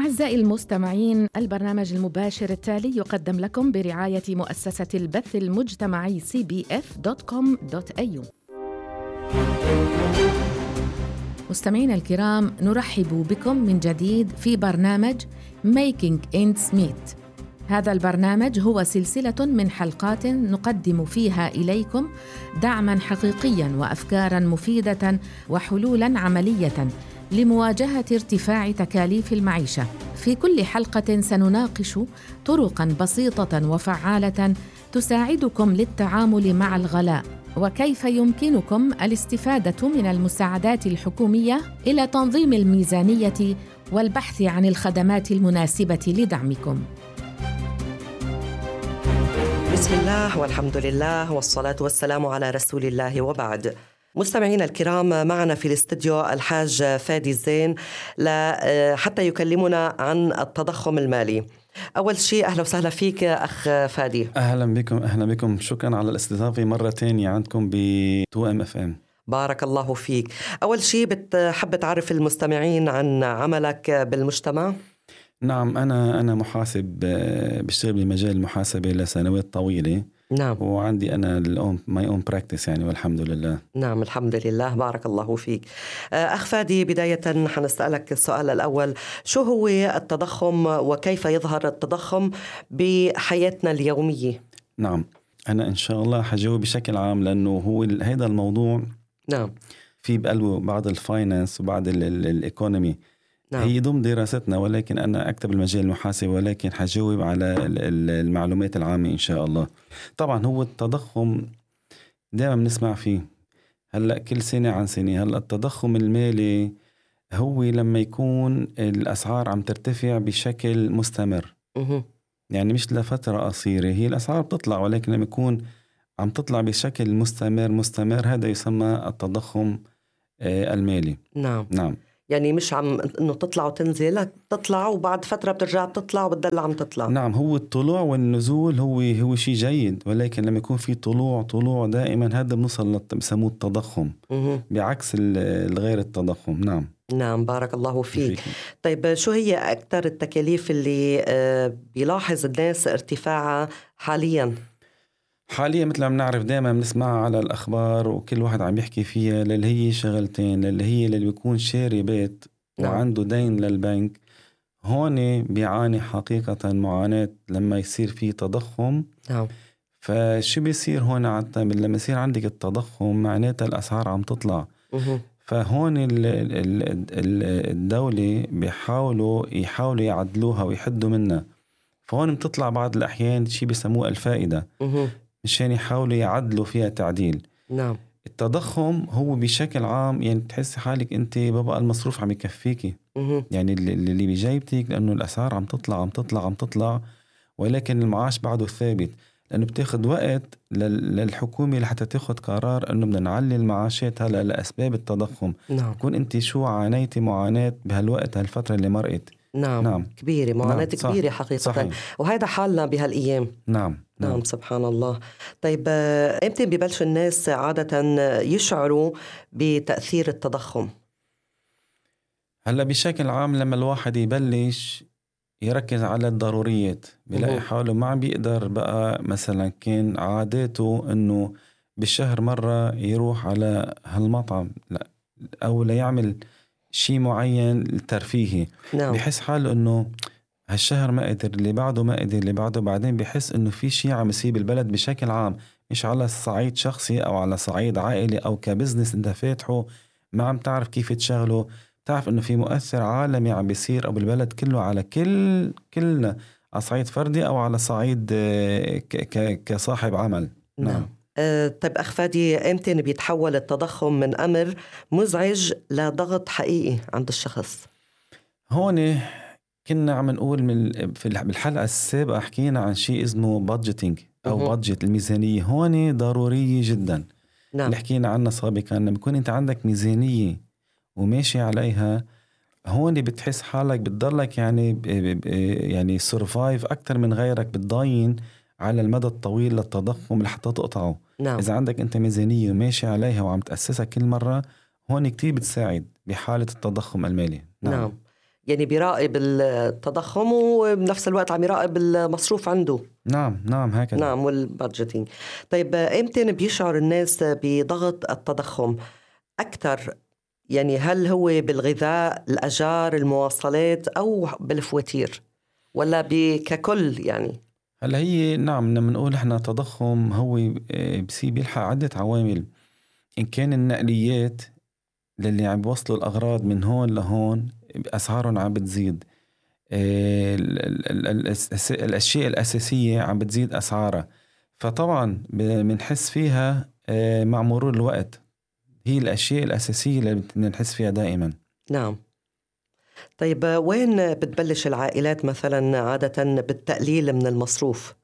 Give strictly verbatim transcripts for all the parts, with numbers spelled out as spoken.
أعزائي المستمعين، البرنامج المباشر التالي يقدم لكم برعاية مؤسسة البث المجتمعي سي بي إف دوت كوم دوت إيه يو. مستمعينا الكرام، نرحب بكم من جديد في برنامج Making Ends Meet. هذا البرنامج هو سلسلة من حلقات نقدم فيها إليكم دعماً حقيقياً وأفكاراً مفيدة وحلولاً عملية لمواجهة ارتفاع تكاليف المعيشة. في كل حلقة سنناقش طرقاً بسيطة وفعالة تساعدكم للتعامل مع الغلاء، وكيف يمكنكم الاستفادة من المساعدات الحكومية إلى تنظيم الميزانية والبحث عن الخدمات المناسبة لدعمكم. بسم الله والحمد لله والصلاة والسلام على رسول الله وبعد. مستمعينا الكرام، معنا في الاستوديو الحاج فادي الزين حتى يكلمنا عن التضخم المالي. أول شيء أهلا وسهلا فيك أخ فادي. أهلا بكم أهلا بكم شكرا على الاستضافة مرة تانية عندكم ب تو إم إف إم. بارك الله فيك. أول شيء بتحب تعرف المستمعين عن عملك بالمجتمع؟ نعم، أنا أنا محاسب، بشتغل بمجال المحاسبة لسنوات طويلة. نعم. وعندي أنا الأون ماي أون براكتس يعني، والحمد لله. نعم الحمد لله، بارك الله فيك. أخ فادي، بداية حنسألك السؤال الأول، شو هو التضخم وكيف يظهر التضخم بحياتنا اليومية؟ نعم، أنا إن شاء الله حجاوب بشكل عام، لأنه هو هذا الموضوع نعم في بقلبه بعض الفاينانس وبعض الإيكونومي. نعم. هي ضمن دراستنا، ولكن أنا أكتب المجال المحاسب، ولكن حجاوب على المعلومات العامة إن شاء الله. طبعا هو التضخم دائما بنسمع فيه هلأ كل سنة عن سنة. هلأ التضخم المالي هو لما يكون الأسعار عم ترتفع بشكل مستمر، أه. يعني مش لفترة قصيرة، هي الأسعار بتطلع، ولكن لما يكون عم تطلع بشكل مستمر مستمر هذا يسمى التضخم المالي. نعم نعم، يعني مش عم انه تطلع وتنزل، تطلع وبعد فترة بترجع بتطلع وبتضل عم تطلع. نعم، هو الطلوع والنزول هو هو شيء جيد، ولكن لما يكون في طلوع طلوع دائما هذا بنوصل بسموه التضخم، مه. بعكس الغير التضخم. نعم نعم بارك الله فيك. طيب شو هي أكثر التكاليف اللي بيلاحظ الناس ارتفاعها حاليا؟ حاليا مثل ما بنعرف دائما بنسمعها على الأخبار، وكل واحد عم يحكي فيها، اللي هي شغلتين، اللي هي اللي بيكون شاري بيت نعم. وعنده دين للبنك، هون بيعاني حقيقة معاناة لما يصير فيه تضخم. نعم. فشو بيصير هون عادة لما يصير عندك التضخم؟ معناتها الأسعار عم تطلع. مه. فهون الدولة بيحاولوا يحاولوا يعدلوها ويحدوا منها، فهون بتطلع بعض الأحيان شيء بيسموه الفائدة، مه. مشان يحاولوا يعدلوا فيها تعديل. نعم. التضخم هو بشكل عام يعني تحس حالك أنت بابا المصروف عم يكفيكي، مه. يعني اللي بجايبتك، لأنه الأسعار عم تطلع عم تطلع عم تطلع، ولكن المعاش بعده ثابت، لأنه بتاخد وقت للحكومة لحتى تاخد قرار أنه بدنا نعلي المعاشات هلا لأسباب التضخم. نعم. كون أنت شو عانيتي معاناة بهالوقت هالفترة اللي مرقت. نعم. نعم. كبيرة معاناة. نعم. كبيرة حقيقة. صحيح. وهذا حالنا بهالأيام. نعم. نعم. نعم سبحان الله. طيب إمتى ببلش الناس عادة يشعروا بتأثير التضخم؟ هلا بشكل عام لما الواحد يبلش يركز على الضروريات بيلاقي حاله ما عم بيقدر بقى، مثلا كان عاداته انه بالشهر مرة يروح على هالمطعم لا او ليعمل شيء معين ترفيهي. نعم. بيحس حاله انه هالشهر ما قدر، اللي بعده ما قدر، اللي بعده، بعدين بيحس انه في شيء عم يصير بالبلد بشكل عام، مش على الصعيد شخصي او على صعيد عائلي او كبزنس انت فاتحه ما عم تعرف كيف تشغله. تعرف انه في مؤثر عالمي عم بيصير او بالبلد كله على كل كلنا، على صعيد فردي او على صعيد كصاحب عمل. نعم, نعم. أه طيب أخ فادي، امتى بيتحول التضخم من أمر مزعج لضغط حقيقي عند الشخص؟ هون كنا عم نقول من في بالحلقة السابقة حكينا عن شيء اسمه بادجيتنج او بادجت، الميزانية هون ضرورية جدا. نعم. اللي حكينا عنها سابقا، لما يكون انت عندك ميزانية وماشي عليها، هون بتحس حالك بتضلك يعني يعني سورفايف أكتر من غيرك، بتضاين على المدى الطويل للتضخم لحتى تقطعه. نعم. إذا عندك أنت ميزانية وماشي عليها وعم تأسسها كل مرة، هون كتير بتساعد بحالة التضخم المالي. نعم, نعم. يعني بيراقب التضخم وبنفس الوقت عم يراقب المصروف عنده. نعم نعم هكذا. نعم والبادجيتنج. طيب إمتى بيشعر الناس بضغط التضخم أكثر؟ يعني هل هو بالغذاء، الأجار، المواصلات، أو بالفواتير، ولا ككل يعني؟ هلا هي نعم لما نقول احنا تضخم هو بصير بيلحق عدة عوامل. إن كان النقليات للي عم بيوصلوا الأغراض من هون لهون أسعارهم عم بتزيد، الأشياء الأساسية عم بتزيد أسعارها، فطبعا بنحس فيها مع مرور الوقت. هي الأشياء الأساسية اللي بنحس فيها دائما. نعم. طيب وين بتبلش العائلات مثلا عادة بالتقليل من المصروف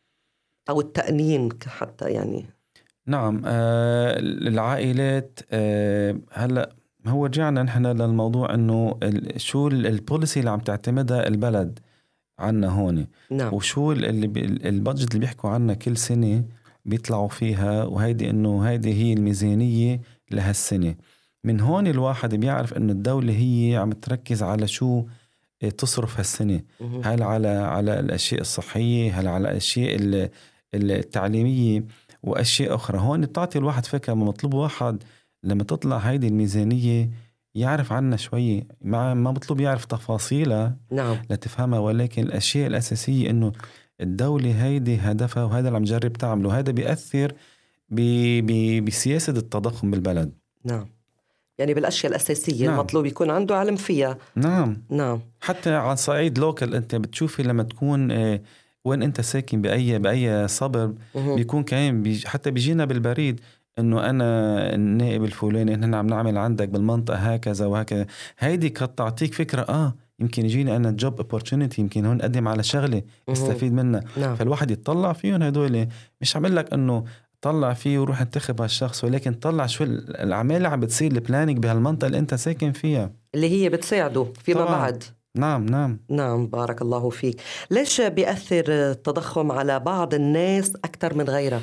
أو التأنين حتى يعني؟ نعم آه العائلات آه هلأ هو رجعنا نحن للموضوع انه شو البوليسي اللي عم تعتمدها البلد عنا هون. نعم. وشو اللي البادجت اللي بيحكوا عنها كل سنة بيطلعوا فيها، وهيدي انه هيدي هي الميزانية لهالسنة. من هون الواحد بيعرف انه الدولة هي عم تركز على شو تصرف هالسنة. هل على على الاشياء الصحية، هل على الاشياء التعليمية واشياء اخرى. هون بتعطي الواحد فكرة، مطلوب واحد لما تطلع هيدي الميزانية يعرف عنها شوية، ما ما مطلوب يعرف تفاصيلها نعم لتفهمها، ولكن الأشياء الأساسية إنه الدولة هيدي هدفها وهذا اللي عم جرب تعمله. هذا بيأثر بي بي بسياسة التضخم بالبلد. نعم يعني بالأشياء الأساسية. نعم. المطلوب يكون عنده علم فيها. نعم نعم. حتى على صعيد لوكال أنت بتشوفي لما تكون اه وين أنت ساكن بأي بأي صبر بيكون كمان بيج حتى بيجينا بالبريد إنه أنا النائب الفلاني إحنا عم نعمل عندك بالمنطقة هكذا وهكذا. هيدي قد تعطيك فكرة آه يمكن يجيني أنا job opportunity، يمكن هون أقدم على شغلة استفيد منها. نعم. فالواحد يطلع فيهم هدول، مش عمل لك إنه طلع فيه وروح انتخب هالشخص، ولكن طلع شو الأعمال اللي عم بتصير البلانينج بهالمنطقة اللي أنت ساكن فيها اللي هي بتساعده فيما بعد. نعم نعم نعم بارك الله فيك. ليش بيأثر التضخم على بعض الناس أكثر من غيرها؟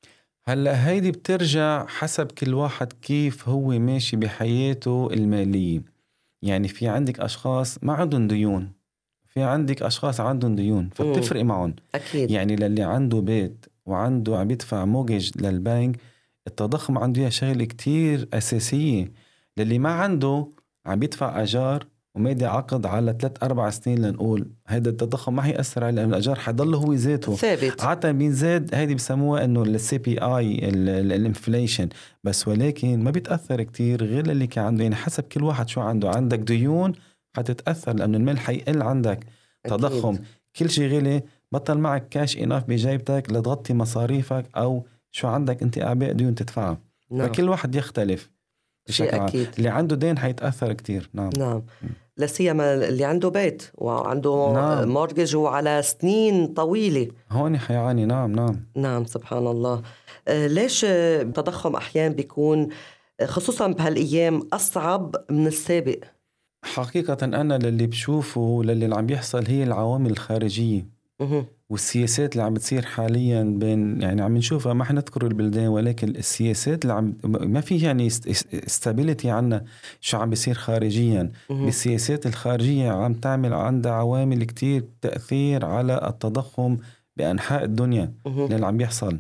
هلا هيدي بترجع حسب كل واحد كيف هو ماشي بحياته المالية. يعني في عندك أشخاص ما عندهم ديون، في عندك أشخاص عندهم ديون، فبتفرق معهم. أكيد. يعني للي عنده بيت وعنده عم يدفع موجج للبنك، التضخم عنده شغلة كتير أساسية. للي ما عنده عم يدفع أجار وميدي عقد على ثلاث أربع سنين، لنقول هيدا التضخم ما هيأثر عليه لأن الأجار حيضل هو ذاته ثابت. عادة بينزاد. هيدي بسموها إنه السي بي آي الانفليشن بس، ولكن ما بيتأثر كتير غير اللي كان عنده. يعني حسب كل واحد شو عنده. عندك ديون حتتأثر لأنه المال حيقل عندك. تضخم أكيد. كل شيء غلي، بطل معك كاش إناف بجيبتك لتغطي مصاريفك أو شو عندك أنت أعباء ديون تدفعها. نعم. فكل واحد يختلف شيء أكيد. اللي عنده دين حيتأثر كتير. نعم نعم لسيما اللي عنده بيت وعنده نعم. مورجج وعلى سنين طويلة هون حيعاني. نعم نعم نعم سبحان الله. آه ليش التضخم أحيان بيكون خصوصا بهالأيام أصعب من السابق؟ حقيقة أنا للي بشوفه للي عم بيحصل هي العوامل الخارجية مه. والسياسات اللي عم بتصير حاليا بين، يعني عم نشوفها، ما حنذكر البلدان، ولكن السياسات اللي عم ما في يعني استابيليتي عنا شو عم بيصير خارجيا. مه. بالسياسات الخارجية عم تعمل عندها عوامل كتير تأثير على التضخم بأنحاء الدنيا اللي عم بيحصل.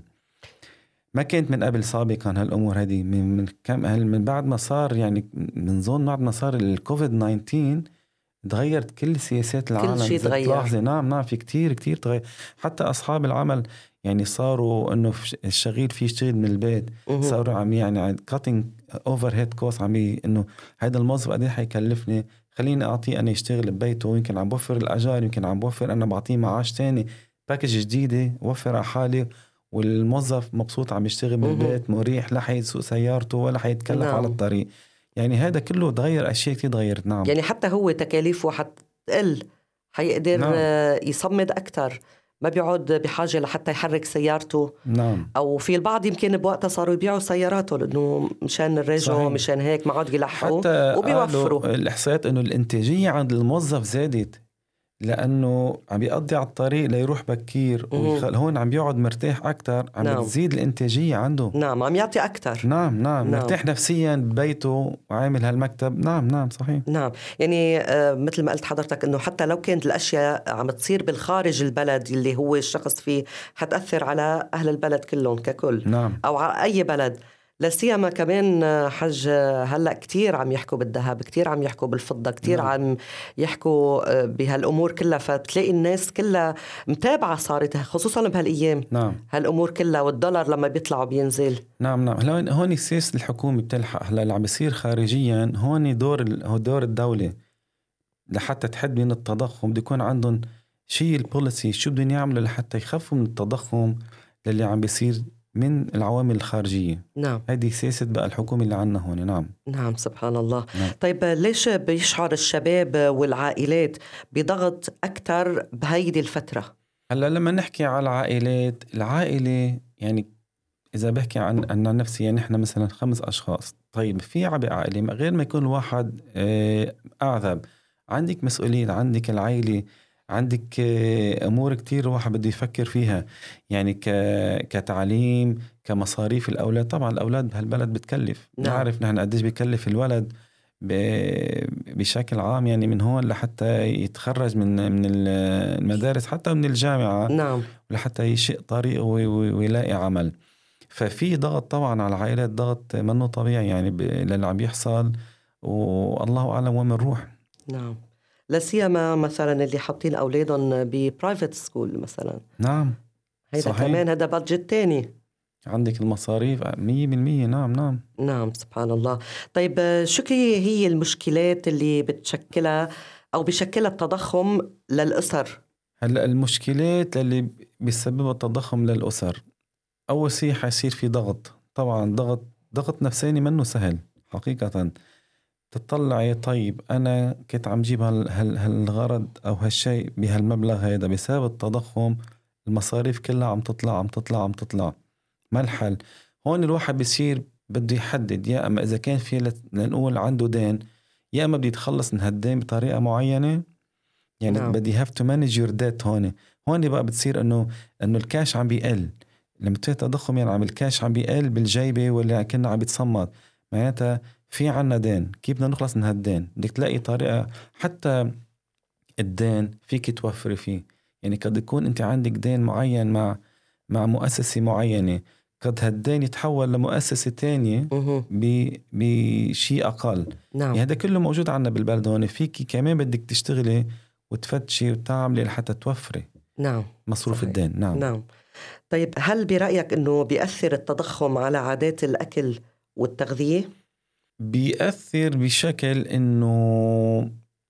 ما كانت من قبل سابقا هالأمور هذه من, من كم من بعد ما صار، يعني من ظن بعد ما صار الكوفيد تسعة عشر تغيرت كل سياسات العالم. كل شيء تغير. نعم نعم في كتير كتير تغير. حتى أصحاب العمل يعني صاروا إنه الشغيل فيه يشتغل من البيت. مه. صاروا عم يعني cutting overhead cost، عم إنه هذا الموظف قديه حيكلفني، خليني أعطيه أنا يشتغل ببيته، يمكن عم بوفر الأجار، يمكن عم بوفر أنا بعطيه معاش تاني، باكج جديدة وفر على حالي، والموظف مبسوط عم يشتغل من البيت مريح، لا حيسوق سيارته ولا حيتكلف نعم. على الطريق. يعني هذا كله تغير، أشياء كتير تغيرت. نعم يعني حتى هو تكاليفه حتقل، حيقدر نعم. يصمد أكتر، ما بيعود بحاجة لحتى يحرك سيارته. نعم. أو في البعض يمكن بوقتها صاروا يبيعوا سياراته لأنه مشان الرجو مشان هيك ما عاد يلحقوا حتى وبيوفروا. الإحصائيات إنه الإنتاجية عند الموظف زادت. لأنه عم بيقضي على الطريق ليروح بكير ويخل... هون عم بيقعد مرتاح أكتر، عم نعم. بتزيد الإنتاجية عنده. نعم عم يعطي أكتر. نعم نعم, نعم. مرتاح نفسيا ببيته وعامل هالمكتب. نعم نعم صحيح. نعم يعني آه مثل ما قلت حضرتك أنه حتى لو كانت الأشياء عم تصير بالخارج البلد اللي هو الشخص فيه حتأثر على أهل البلد كلهم ككل. نعم. أو على أي بلد. لسيما كمان حج هلأ كتير عم يحكوا بالذهب، كتير عم يحكوا بالفضة، كتير نعم. عم يحكوا بهالأمور كلها، فبتلاقي الناس كلها متابعة صارت خصوصا بهالأيام. نعم. هالأمور كلها، والدولار لما بيطلع وبينزل. نعم نعم. هلا هون السياسة الحكومة بتلحق. هلا اللي عم بيصير خارجيا هون دور هو دور الدولة لحتى تحد من التضخم. بده يكون عندهم شيء البوليسي شو بدهم يعملوا لحتى يخفوا من التضخم اللي عم بيصير من العوامل الخارجية. نعم. هذه سياسة بقى الحكومة اللي عنا هون. نعم. نعم سبحان الله. نعم. طيب ليش بيشعر الشباب والعائلات بضغط أكتر بهيدي الفترة؟ هلا لما نحكي على العائلات، العائلة يعني إذا بحكي عن عن نفسي، يعني إحنا مثلا خمس أشخاص. طيب في عبء عائلي غير ما يكون الواحد أعذب، عندك مسؤولية، عندك العائلة، عندك أمور كتير واحد بده يفكر فيها، يعني كتعليم، كمصاريف الأولاد. طبعا الأولاد بهالبلد بتكلف. نعم. نعرف نحن قديش بيكلف الولد بشكل عام، يعني من هون لحتى يتخرج من من المدارس حتى من الجامعة. نعم. لحتى يشق طريقه ويلاقي عمل. ففي ضغط طبعا على العائلات، ضغط منه طبيعي يعني للي عم بيحصل، والله أعلم وين نروح. نعم. لسيما مثلا اللي حاطين أولادهم ببرايفت سكول مثلا. نعم هيدا كمان هذا بادجت تاني. عندك المصاريف مية بالمية. نعم نعم. نعم سبحان الله. طيب شو هي المشكلات اللي بتشكلها أو بيشكلها التضخم للأسر؟ هلأ المشكلات اللي بيسببها التضخم للأسر، أول شيء حيصير في ضغط. طبعا ضغط ضغط نفساني منه سهل حقيقة. تطلعي طيب أنا كنت عم جيب هالغرض أو هالشيء بهالمبلغ هيدا، بسبب التضخم المصاريف كلها عم تطلع عم تطلع عم تطلع. ما الحل؟ هون الواحد بيصير بده يحدد، يا أما إذا كان في لنقول عنده دين، يا أما بدي يتخلص من هالدين بطريقة معينة. يعني نعم. بدي have to manage your debt. هون هون بقى بتصير إنه إنه الكاش عم بيقل. لما تيجي تضخم يعني عم الكاش عم بيقل بالجيبة، ولا كنا عم بيتصمد، معناتها في عنا دين. كيف بدنا نخلص من هالدين؟ بدك تلاقي طريقة. حتى الدين فيك توفري فيه، يعني قد يكون أنت عندك دين معين مع مع مؤسسة معينة، قد هالدين يتحول لمؤسسة تانية بشيء أقل. نعم. يعني هذا كله موجود عنا بالبلد هون. فيك كمان بدك تشتغلي وتفتشي وتعملي لحتى توفري نعم مصروف صحيح. الدين. نعم. نعم. طيب هل برأيك أنه بيأثر التضخم على عادات الأكل والتغذية؟ بيأثر بشكل أنه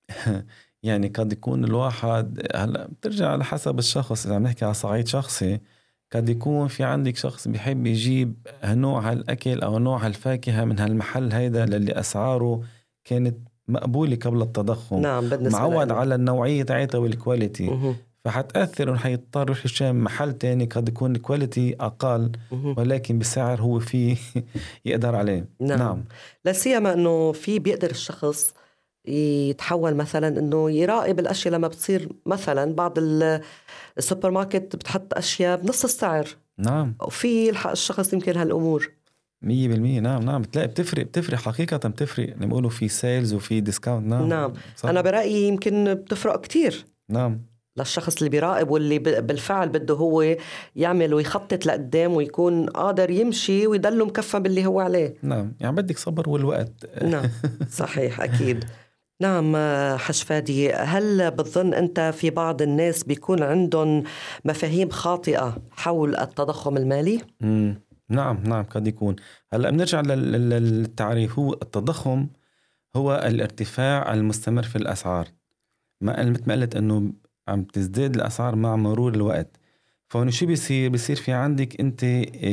يعني قد يكون الواحد، هلا بترجع على حسب الشخص. إذا عم نحكي على صعيد شخصي، قد يكون في عندك شخص بيحب يجيب نوع هالأكل أو نوع هالفاكهة من هالمحل هيدا للي أسعاره كانت مقبولة قبل التضخم. نعم. معود على النوعية تاعتها والكواليتي. مه. فحتأثر إنه حيضطر يروح يشتري محل تاني قد يكون الكواليتي أقل، مه. ولكن بسعر هو فيه يقدر عليه. نعم, نعم. لا سيما إنه في بيقدر الشخص يتحول مثلا إنه يراقب الأشياء لما بتصير مثلا بعض السوبر ماركت بتحط أشياء بنص السعر. نعم. وفي الشخص يمكن هالأمور مية بالمية. نعم نعم. بتلاقي بتفرق بتفرق حقيقة بتفرق. نقوله في سيلز وفي ديسكاونت. نعم نعم صح. أنا برأيي يمكن بتفرق كتير. نعم. للشخص اللي بيراقب واللي بالفعل بده هو يعمل ويخطط لقدام ويكون قادر يمشي ويضله مكفى باللي هو عليه. نعم. يعني بدك صبر والوقت. نعم صحيح أكيد. نعم حج فادي، هل بتظن أنت في بعض الناس بيكون عندهم مفاهيم خاطئة حول التضخم المالي؟ مم. نعم نعم قد يكون. هلأ بنرجع للتعريف. هو التضخم هو الارتفاع المستمر في الأسعار. ما مثل ما قلت أنه عم تزداد الأسعار مع مرور الوقت. فهون شو بيصير؟ بيصير في عندك أنت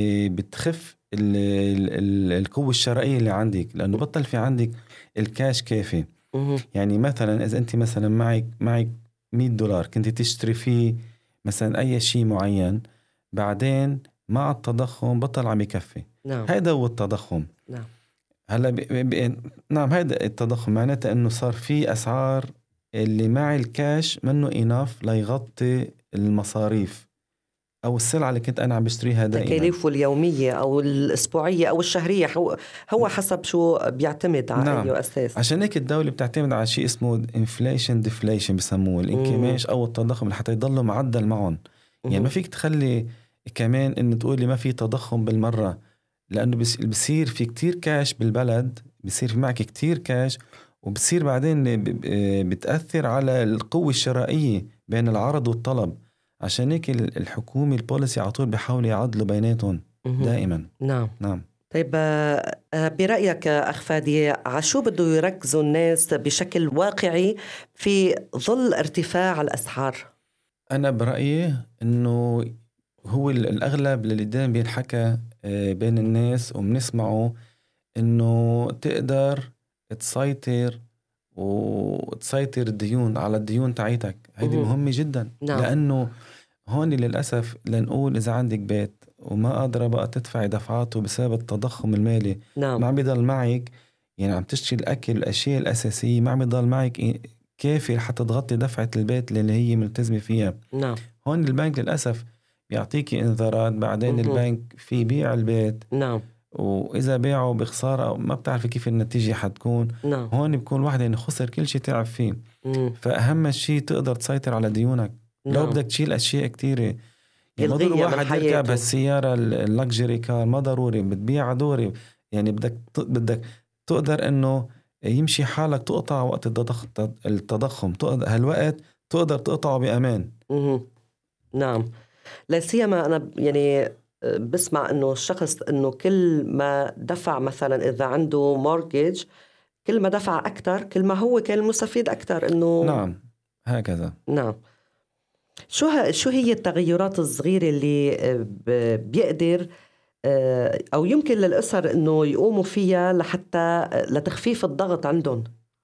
بتخف ال ال القوة الشرائية اللي عندك، لأنه بطل في عندك الكاش كافي. يعني مثلا إذا أنت مثلا معك معك مية دولار كنت تشتري فيه مثلا أي شيء معين، بعدين مع التضخم بطل عم يكفي. نعم. هذا هو التضخم. نعم. هلا ب... ب... نعم هذا التضخم معناته انه صار في اسعار اللي معي الكاش منه إناف ليغطي المصاريف أو السلعة اللي كنت أنا عم بشتريها دائما. تكاليفه اليومية أو الأسبوعية أو الشهرية، هو, هو حسب شو بيعتمد على نعم. أي أساس. عشان هيك الدولة بتعتمد على شيء اسمه inflation deflation بسموه الانكماش أو التضخم لحتى يضلوا معدل معهم. يعني ما فيك تخلي كمان إنه تقولي ما في تضخم بالمرة، لأنه بصير في كتير كاش بالبلد، بصير في معك كتير كاش، وبصير بعدين بتأثر على القوة الشرائية بين العرض والطلب. عشان هيك الحكومة البوليسي على طول بيحاولوا يعدلوا بيناتهم دائما. نعم نعم. طيب برأيك أخ فادي، عشو بده يركزوا الناس بشكل واقعي في ظل ارتفاع الأسعار؟ أنا برأيي إنه هو الأغلب اللي قدام بينحكى بين الناس وبنسمعه إنه تقدر تسيطر وتسيطر الديون على الديون تاعيتك. هيدي مهمة جدا. نعم. لأنه هون للأسف لنقول إذا عندك بيت وما قادرة بقى تدفعي دفعاته بسبب التضخم المالي، نعم. ما عم بيضل معك، يعني عم تشتري الأكل والأشياء الأساسية، ما عم بيضل معك كافي حتى تغطي دفعة البيت اللي هي ملتزمة فيها. نعم. هون البنك للأسف بيعطيكي انذارات، بعدين مه. البنك في بيع البيت. نعم. وإذا بيعه بخسارة ما بتعرف كيف النتيجة حتكون. نعم. هون بيكون واحد يعني خسر كل شيء تعب فيه. مم. فأهم شيء تقدر تسيطر على ديونك. نعم. لو بدك تشيل أشياء كتيرة، يعني ما ضروري واحد يركب هالسيارة اللكجري كار، ما ضروري بتبيع دوري، يعني بدك بدك تقدر إنه يمشي حالك تقطع وقت التضخم، تقدر هالوقت تقدر تقطعه بأمان. مم. نعم. لا سيما أنا يعني بسمع إنه الشخص إنه كل ما دفع مثلا إذا عنده مورجيج، كل ما دفع أكتر كل ما هو كان مستفيد أكتر. إنه نعم هكذا. نعم. شو ه... شو هي التغيرات الصغيرة اللي بيقدر أو يمكن للأسر إنه يقوموا فيها لحتى لتخفيف الضغط عندهم؟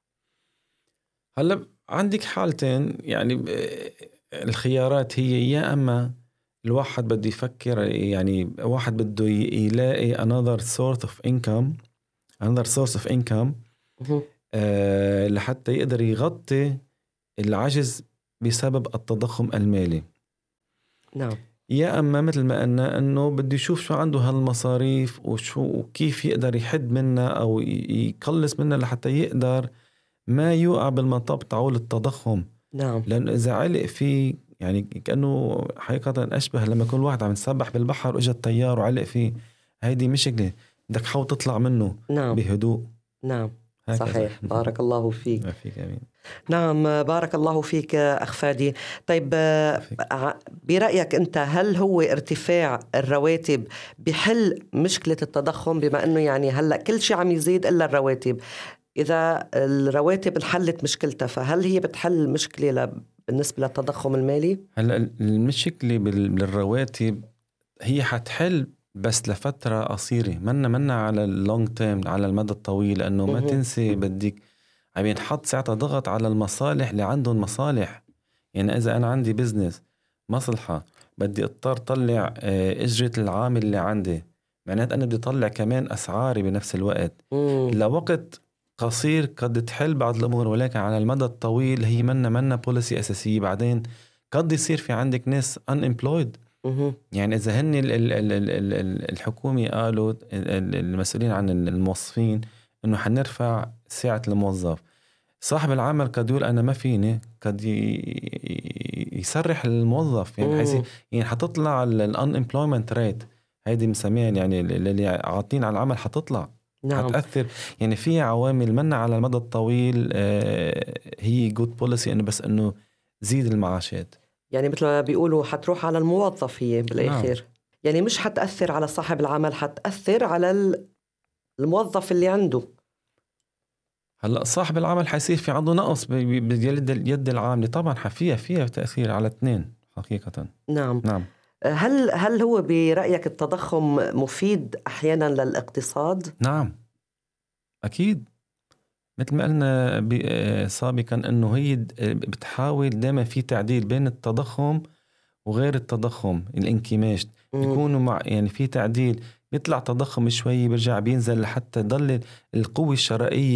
هلا عندك حالتين، يعني الخيارات هي يا أما الواحد بده يفكر، يعني واحد بده يلاقي another source of income another source of income آه لحتى يقدر يغطي العجز بسبب التضخم المالي. نعم. يا أما مثل ما قلنا أنه بده يشوف شو عنده هالمصاريف وشو وكيف يقدر يحد منها أو يقلص منها لحتى يقدر ما يوقع بالمطب تعول التضخم. نعم. لأنه إذا علق فيه يعني كأنه حقيقة أشبه لما يكون واحد عم يسبح بالبحر وإجا الطيار وعلق فيه، هيدي مشكلة بدك حاول تطلع منه. نعم. بهدوء. نعم هكذا. صحيح. بارك الله فيك. فيك أمين. نعم بارك الله فيك أخ فادي. طيب برأيك أنت هل هو ارتفاع الرواتب بحل مشكلة التضخم؟ بما أنه يعني هلأ كل شيء عم يزيد إلا الرواتب، إذا الرواتب انحلت مشكلتها فهل هي بتحل المشكلة بالنسبة للتضخم المالي؟ هلا المشكلة بالرواتب هي حتحل بس لفترة قصيرة، منا منا على اللونج تيرم، على المدى الطويل. لأنه ما تنسي بدك عم ينحط ساعتها ضغط على المصالح اللي عندهم مصالح. يعني إذا أنا عندي بزنس مصلحة بدي اضطر طلع اجرة العامل اللي عندي، معنات أنا بدي طلع كمان أسعاري بنفس الوقت. لوقت قصير قد تحل بعض الأمور، ولكن على المدى الطويل هي منا منا بوليسي أساسية. بعدين قد يصير في عندك ناس unemployed. يعني إذا هن ال ال ال ال الحكومة قالوا المسؤولين عن الموظفين إنه حنرفع ساعة الموظف، صاحب العمل قد يقول أنا ما فيني، قد يسرح الموظف. يعني حيث يعني حتطلع ال unemployment rate، هيدي مسميها يعني اللي عاطين على العمل حتطلع. نعم. حتأثر يعني فيها عوامل منا على المدى الطويل. آه هي good policy إنه بس إنه زيد المعاشات. يعني مثل ما بيقولوا حتروح على الموظف هي بالآخر. نعم. يعني مش حتأثر على صاحب العمل، حتأثر على الموظف اللي عنده. هلا صاحب العمل حيصير في عنده نقص بيد اليد العاملة، طبعا حفيها فيها تأثير على اثنين حقيقة. نعم. نعم. هل هل هو برأيك التضخم مفيد أحيانا للاقتصاد؟ نعم أكيد. مثل ما قلنا سابقا أنه هي بتحاول دائما في تعديل بين التضخم وغير التضخم، الانكماش يكونوا مع يعني في تعديل، بيطلع تضخم شوي برجع بينزل لحتى يضل القوة الشرائية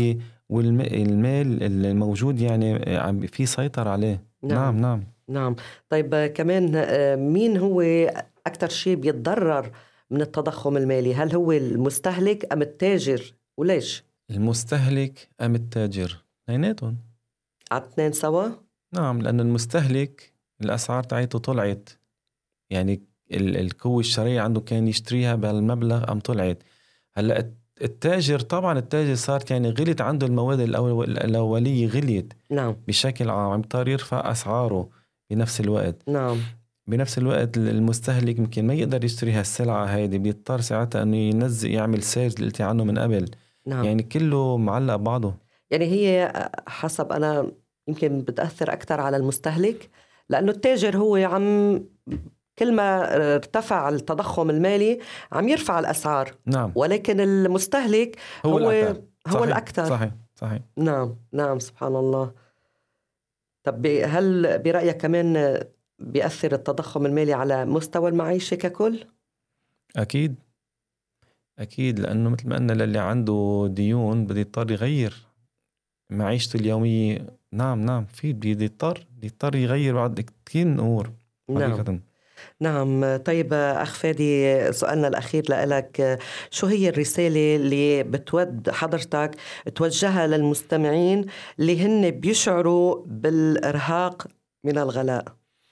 والمال الموجود يعني عم في سيطر عليه. نعم نعم نعم, نعم. طيب كمان مين هو أكتر شيء بيتضرر من التضخم المالي؟ هل هو المستهلك أم التاجر؟ وليش؟ المستهلك أم التاجر؟ اثنيناتهم على اثنين سوا؟ نعم، لأن المستهلك الأسعار تاعته طلعت، يعني القوة الشرائية عنده كان يشتريها بهالمبلغ أم طلعت. هلأ التاجر طبعا التاجر صارت يعني غلت عنده المواد الأولية غليت نعم بشكل عام، عم يضطر يرفع أسعاره بنفس الوقت. نعم بنفس الوقت المستهلك يمكن ما يقدر يشتري هالسلعة هيدي، بيضطر ساعتها انه ينزل يعمل سيرج اللي قلتي عنه من قبل. نعم. يعني كله معلق بعضه. يعني هي حسب أنا يمكن بتأثر أكتر على المستهلك، لأنه التاجر هو عم كل ما ارتفع التضخم المالي عم يرفع الأسعار. نعم. ولكن المستهلك هو هو الأكثر, هو صحيح. الأكثر. صحيح صحيح. نعم نعم سبحان الله. طب هل برأيك كمان بيأثر التضخم المالي على مستوى المعيشة ككل؟ أكيد أكيد، لأنه مثل ما قلنا للي عنده ديون بده يضطر يغير معيشته اليومية. نعم نعم في بده يضطر يضطر يغير بعد كثير أمور حقيقة. نعم نعم. طيب أخ فادي، سؤالنا الأخير لك، شو هي الرسالة اللي بتود حضرتك توجهها للمستمعين اللي هن بيشعروا بالإرهاق من الغلاء؟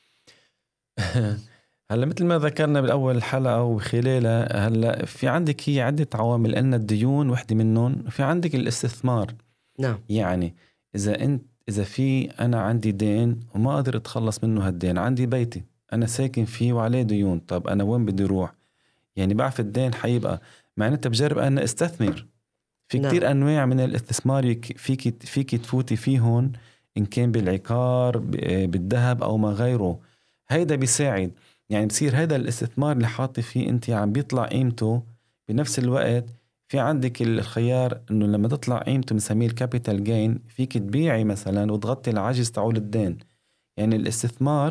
هلا مثل ما ذكرنا بالأول الحلقة وخلالها، هلا في عندك هي عدة عوامل، أن الديون وحدة منهم، في عندك الاستثمار. نعم. يعني إذا أنت إذا في أنا عندي دين وما قادر أتخلص منه هالدين، عندي بيتي أنا ساكن فيه وعليه ديون، طب أنا وين بدي روح؟ يعني بعرف الدين حيبقى معنى أنت بجرب أن استثمر في نعم. كتير أنواع من الاستثمار فيك فيك تفوتي فيهن، إن كان بالعقار بالذهب أو ما غيره. هيدا بيساعد، يعني بصير هذا الاستثمار اللي حاطي فيه أنت عم بيطلع قيمته. بنفس الوقت في عندك الخيار إنه لما تطلع قيمته بنسميه الكابيتال جين، فيك تبيعي مثلا وتغطي العجز تعول الدين. يعني الاستثمار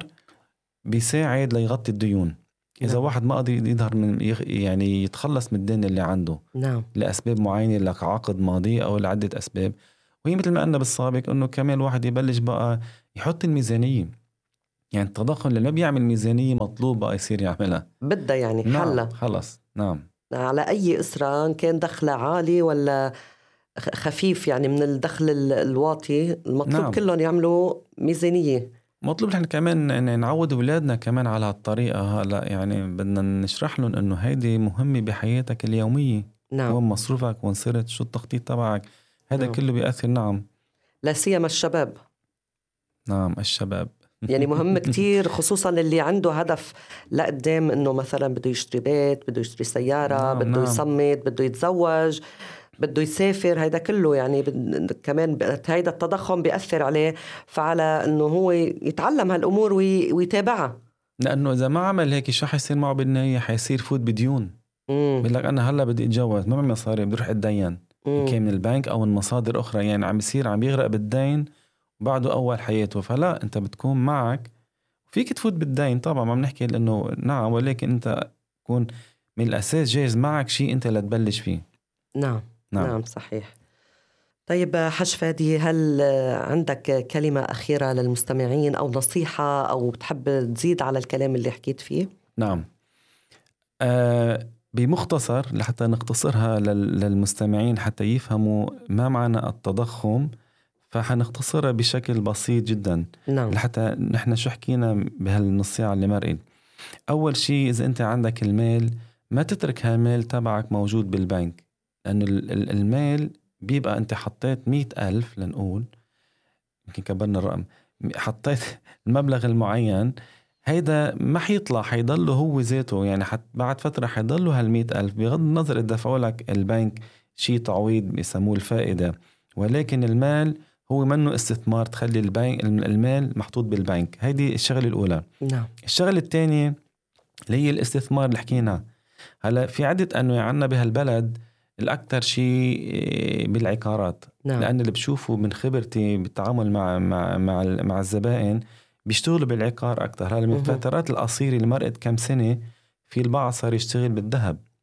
بيساعد ليغطي الديون. إذا نعم. واحد ما قدر يظهر من يعني يتخلص من الدين اللي عنده. نعم. لأسباب معينة، لك عقد ماضي أو لعدة أسباب. وهي مثل ما قلنا بالسابق إنه كمان الواحد يبلش بقى يحط الميزانية. يعني التضخم اللي ما بيعمل ميزانية مطلوب بقى يصير يعملها، بدها يعني حلة. نعم خلص. نعم على أي أسرة كان دخل عالي ولا خفيف، يعني من الدخل الواطي المطلوب. نعم. كلهم يعملوا ميزانية. مطلوب نحن كمان نعود أولادنا كمان على هالطريقة. هلا يعني بدنا نشرح لهم إنه هيدي مهمة بحياتك اليومية. نعم. وين مصروفك، وين صرت، شو التخطيط تبعك، هذا نعم. كله بيأثر. نعم لا سيما الشباب. نعم الشباب يعني مهم كتير، خصوصا اللي عنده هدف لقدام، إنه مثلا بده يشتري بيت، بده يشتري سيارة. نعم. بده نعم. يصمت، بده يتزوج، بده يسافر. هيدا كله يعني كمان هيدا التضخم بيأثر عليه، فعلى انه هو يتعلم هالامور ويتابعها. لانه اذا ما عمل هيك شو حيصير معه بالنهايه؟ حيصير فوت بديون. بيقول لك انا هلا بدي اتجوز، ما معي مصاري، بدي اروح اتدين، كان من البنك او من مصادر اخرى. يعني عم يصير عم يغرق بالدين بعده اول حياته. فلا، انت بتكون معك فيك تفوت بالدين طبعا، ما بنحكي لانه نعم، ولكن انت تكون من الاساس جاهز معك شيء انت لا تبلش فيه. نعم نعم, نعم صحيح. طيب حج فادي، هل عندك كلمة أخيرة للمستمعين أو نصيحة، أو بتحب تزيد على الكلام اللي حكيت فيه؟ نعم آه بمختصر لحتى نختصرها للمستمعين حتى يفهموا ما معنى التضخم، فحنختصرها بشكل بسيط جدا. نعم. لحتى نحن شو حكينا بهالنص ساعة اللي مرقت. أول شيء، إذا أنت عندك المال ما تترك هالمال تبعك موجود بالبنك، لأنه المال بيبقى أنت حطيت مئة ألف لنقول، يمكن كبرنا الرقم، حطيت المبلغ المعين، هيدا ما حيطلع، حيضله هو ذاته. يعني حت بعد فترة حيضله هالمئة ألف، بغض النظر إدفعوا لك البنك شيء تعويض بيسموه الفائدة، ولكن المال هو منه استثمار تخلي البنك المال محطوط بالبنك. هيدي الشغلة الأولى. نعم. الشغلة الثانية اللي هي الاستثمار اللي حكينا. هلا في عدة أنواع عنا بهالبلد، الأكثر شيء بالعقارات. نعم. لأن اللي بشوفه من خبرتي بالتعامل مع مع مع, مع الزبائن بيشتغلوا بالعقار أكثر. هلا من الفترات القصيرة اللي مرقت كم سنة، في البعض صار يشتغل بالذهب.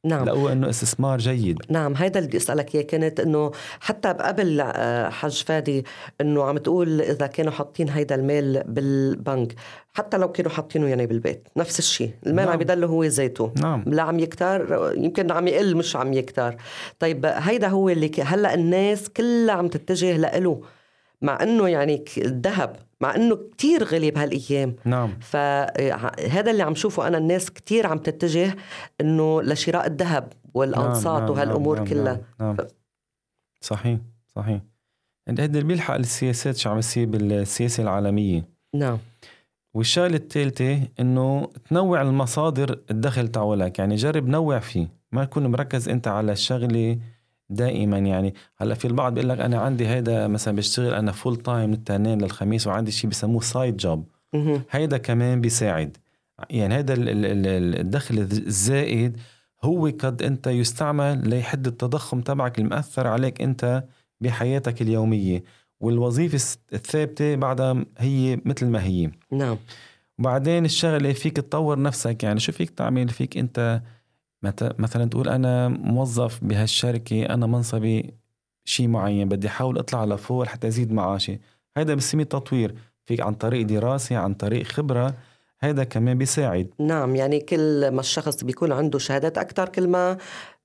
نعم. لقوا انه استثمار جيد. نعم، هيدا اللي بدي اسالك اياه، كانت انه حتى قبل حج فادي انه عم تقول اذا كانوا حاطين هيدا المال بالبنك، حتى لو كانوا حاطينه يعني بالبيت نفس الشيء المال، نعم. عم يضل هو زيته، نعم. لا عم يكتر، يمكن عم يقل مش عم يكتر. طيب هيدا هو اللي هلا الناس كلها عم تتجه لإله، مع انه يعني الذهب مع انه كتير غلي بهالايام. نعم. فهذا اللي عم شوفه انا، الناس كتير عم تتجه انه لشراء الذهب والانصات. نعم. وهالامور. نعم. كلها. نعم. نعم. ف... صحيح صحيح. هذا اللي بيلحق السياسات شو عم يصير بالسياسه العالميه. نعم. والشغله الثالثه انه تنوع المصادر الدخل تاعولك، يعني جرب نوع فيه، ما تكون مركز انت على الشغله دائما. يعني هلا في البعض بيقول لك انا عندي هيدا مثلا بشتغل انا فول تايم من الاثنين للخميس، وعندي شيء بسموه سايد جوب، هيدا كمان بيساعد. يعني هيدا الدخل الزائد هو قد انت يستعمل ليحد التضخم تبعك المأثر عليك انت بحياتك اليومية، والوظيفة الثابتة بعدها هي مثل ما هي. نعم. وبعدين الشغلة فيك تطور نفسك، يعني شو فيك تعمل؟ فيك انت مثلا تقول أنا موظف بهالشركة، أنا منصبي شيء معين، بدي أحاول أطلع لفوق حتى أزيد معاشي، هيدا بسميه تطوير. فيك عن طريق دراسة، عن طريق خبرة، هيدا كمان بيساعد. نعم. يعني كل ما الشخص بيكون عنده شهادات أكتر كل ما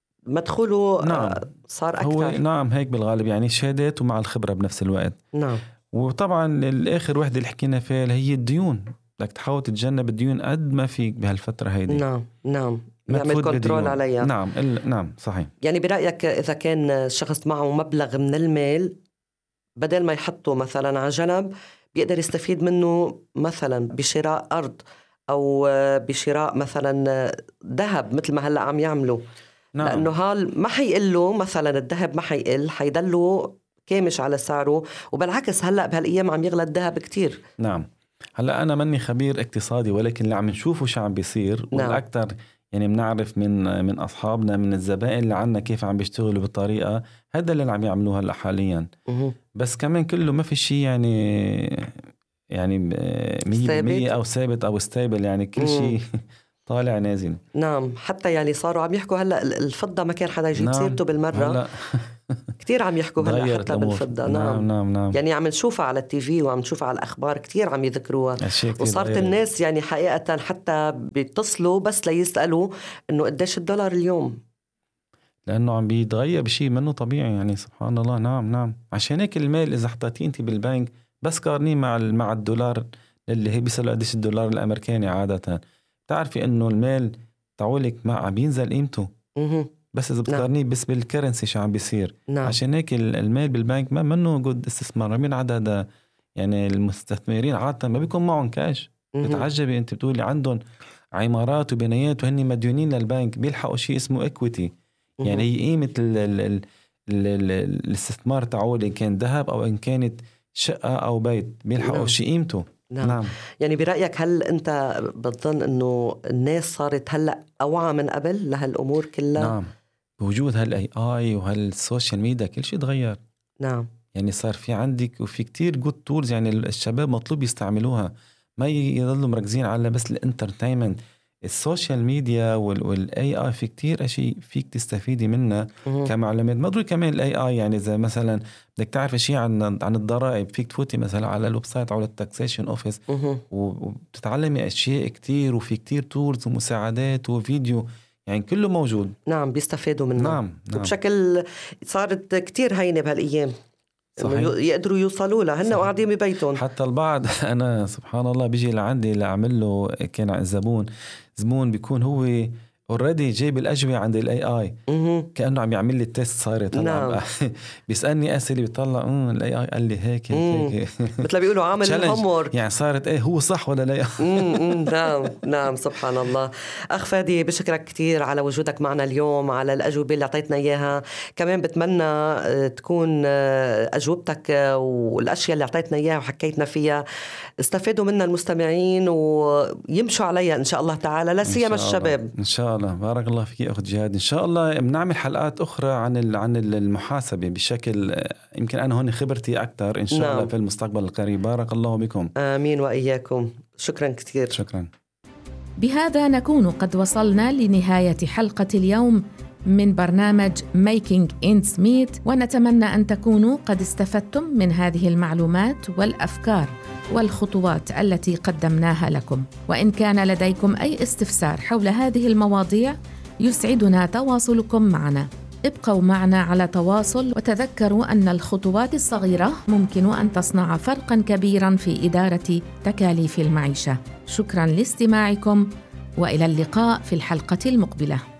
مدخوله نعم. صار أكتر. هو نعم هيك بالغالب، يعني شهادات ومع الخبرة بنفس الوقت. نعم. وطبعا الآخر وحدة اللي حكينا فيها هي الديون، بدك تحاول تتجنب الديون قد ما فيك بهالفترة هيدي. نعم. نعم. يعمل كنترول عليها. نعم. ال... نعم صحيح. يعني برأيك إذا كان الشخص معه مبلغ من المال، بدل ما يحطه مثلا على جنب، بيقدر يستفيد منه مثلا بشراء أرض أو بشراء مثلا ذهب مثل ما هلأ عم يعملوا. نعم. لأنه هال ما حيقله مثلا الذهب، ما حيقل، حيدله كامش على سعره. وبالعكس هلأ بهالأيام عم يغلى الذهب كتير. نعم. هلأ أنا مني خبير اقتصادي، ولكن اللي عم نشوفه شو عم بيصير. نعم. والأكثر يعني بنعرف من من أصحابنا من الزبائن اللي عنا كيف عم بيشتغلوا بالطريقة هذا اللي عم يعملوها هلأ حاليا. مه. بس كمان كله ما في شيء يعني يعني مية بالمية أو ثابت أو ستابل، يعني كل شيء طالع نازل. نعم. حتى يعني صاروا عم يحكوا هلأ الفضة ما كان حدا يجيب نعم. سيرته بالمرة. كتير عم يحكوا هلأ حتى بالفضة. نعم. نعم نعم نعم. يعني عم نشوفها على التي في وعم نشوفها على الأخبار، كتير عم يذكروها. وصارت الناس يعني حقيقة حتى بيتصلوا بس ليسألوا إنه قديش الدولار اليوم، لأنه عم بيتغير بشيء منه طبيعي. يعني سبحان الله. نعم نعم. عشان هيك المال إذا حطيتيه أنت بالبنك بس قارنيه مع مع الدولار اللي هي بيسألوا قديش الدولار الأمريكاني عادة، تعرفي إنه المال تعولك ما عم بينزل قيمته. مه. بس إذا بتقارنيه نعم. بس بالكرنسي شو عم بيصير. نعم. عشان هيك المال بالبنك ما منه جود استثمار. من عدد يعني المستثمرين عادة ما بيكون معهم كاش. بتعجبي أنت بتقولي عندهم عمارات وبنايات وهني مديونين للبنك، بيلحقوا شيء اسمه إكويتي. يعني هي قيمة ال ال ال ال الاستثمار تعول، إن كان ذهب أو إن كانت شقة أو بيت، بيلحقوا نعم. شيء قيمته. نعم. نعم. يعني برأيك هل أنت بتظن أنه الناس صارت هلأ أوعى من قبل لهالأمور كلها؟ نعم. بوجود هالاي اي وهالسوشيال ميديا كل شيء تغير. نعم. يعني صار في عندك وفي كتير جود تولز، يعني الشباب مطلوب يستعملوها، ما يضلوا مركزين على بس الانترتينمنت. السوشيال ميديا والاي اي في كتير اشي فيك تستفيدي منها كمعلومات. ما ضروري كمان الاي اي، يعني اذا مثلا بدك تعرف شيء عن عن الضرائب فيك تفوتي مثلا على الويب سايت او التاكسيشن اوفيس وبتتعلمي اشياء كتير، وفي كتير تولز ومساعدات وفيديو، يعني كله موجود. نعم. بيستفادوا منه. نعم. نعم. وبشكل صارت كتير هينة بهالأيام يقدروا يوصلوا لها هن وقاعدين ببيتهم. حتى البعض أنا سبحان الله بيجي لعندي لأعمل له كان الزبون زبون بيكون هو اوريدي جايب الأجوبة عند الاي اي كأنه عم يعمل لي التست. صارت نعم. بيسألني أسئلة بيطلع امم الاي اي قال لي هيك هيك مثل بيقولوا عامل الهومورك، يعني صارت ايه هو صح ولا لا. نعم نعم. سبحان الله. أخ فادي بشكرك كتير على وجودك معنا اليوم، على الأجوبة اللي أعطيتنا إياها. كمان بتمنى تكون أجوبتك والأشياء اللي أعطيتنا إياها وحكيتنا فيها استفادوا منها المستمعين ويمشوا عليها إن شاء الله تعالى، لا سيما الشباب. إن شاء الله. بارك الله فيك أخت جهاد. إن شاء الله بنعمل حلقات أخرى عن عن المحاسبة بشكل يمكن أنا هون خبرتي أكثر إن شاء نعم. الله في المستقبل القريب. بارك الله بكم. آمين وإياكم. شكرا كثير. شكرا. بهذا نكون قد وصلنا لنهاية حلقة اليوم من برنامج Making Ends Meet، ونتمنى أن تكونوا قد استفدتم من هذه المعلومات والأفكار والخطوات التي قدمناها لكم. وإن كان لديكم أي استفسار حول هذه المواضيع يسعدنا تواصلكم معنا. ابقوا معنا على تواصل، وتذكروا أن الخطوات الصغيرة ممكن أن تصنع فرقاً كبيراً في إدارة تكاليف المعيشة. شكراً لاستماعكم، وإلى اللقاء في الحلقة المقبلة.